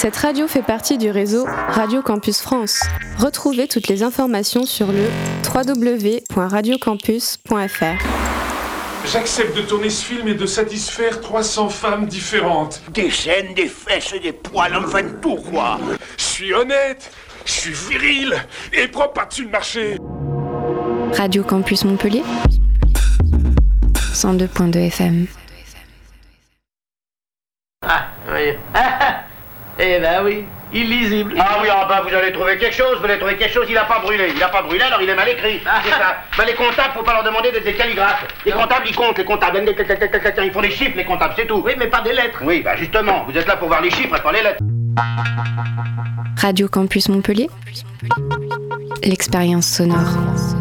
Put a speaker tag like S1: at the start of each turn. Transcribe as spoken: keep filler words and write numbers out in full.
S1: Cette radio fait partie du réseau Radio Campus France. Retrouvez toutes les informations sur le w w w point radio campus point f r.
S2: J'accepte de tourner ce film et de satisfaire trois cents femmes différentes.
S3: Des scènes, des fesses et des poils, enfin tout quoi.
S2: Je suis honnête, je suis viril et propre par-dessus le marché.
S1: Radio Campus Montpellier, cent deux point deux F M.
S4: Ah, oui. Eh ben oui, illisible.
S3: Ah oui, ah ben vous allez trouver quelque chose, vous allez trouver quelque chose, il a pas brûlé. Il a pas brûlé, alors il est mal écrit. C'est ça. Ben les comptables, faut pas leur demander d'être des calligraphes. Les comptables, ils comptent, les comptables. Ils font des chiffres, les comptables, c'est tout.
S4: Oui, mais pas des lettres.
S3: Oui, ben justement, vous êtes là pour voir les chiffres et pas les lettres.
S1: Radio Campus Montpellier, l'expérience sonore.